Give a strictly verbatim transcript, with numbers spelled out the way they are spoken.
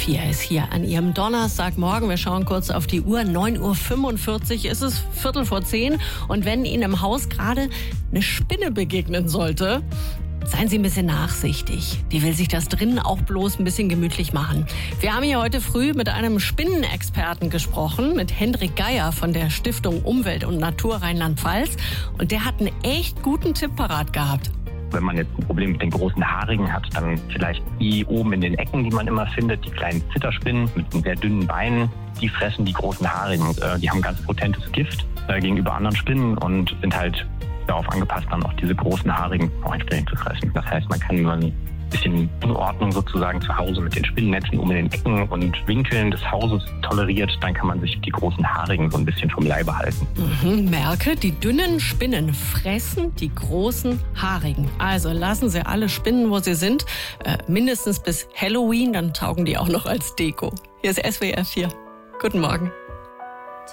vier ist hier an Ihrem Donnerstagmorgen. Wir schauen kurz auf die Uhr. neun Uhr fünfundvierzig ist es, Viertel vor zehn. Und wenn Ihnen im Haus gerade eine Spinne begegnen sollte, seien Sie ein bisschen nachsichtig. Die will sich das drinnen auch bloß ein bisschen gemütlich machen. Wir haben hier heute früh mit einem Spinnenexperten gesprochen, mit Hendrik Geier von der Stiftung Umwelt und Natur Rheinland-Pfalz. Und der hat einen echt guten Tipp parat gehabt. Wenn man jetzt ein Problem mit den großen Haarigen hat, dann vielleicht die oben in den Ecken, die man immer findet, die kleinen Zitterspinnen mit sehr dünnen Beinen, die fressen die großen Haarigen. Die haben ganz potentes Gift gegenüber anderen Spinnen und sind halt darauf angepasst, dann auch diese großen Haarigen auch entsprechend zu fressen. Das heißt, man kann ein bisschen Unordnung sozusagen zu Hause mit den Spinnennetzen um in den Ecken und Winkeln des Hauses toleriert, dann kann man sich die großen Haarigen so ein bisschen vom Leibe halten. Mhm, merke, die dünnen Spinnen fressen die großen Haarigen. Also lassen Sie alle Spinnen, wo sie sind, äh, mindestens bis Halloween, dann taugen die auch noch als Deko. Hier ist S W R vier. Guten Morgen.